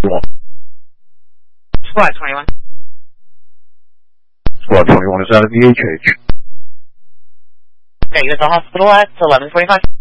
Squad 21. Squad 21 is out of the HH. Okay, you're at the hospital at 11:45.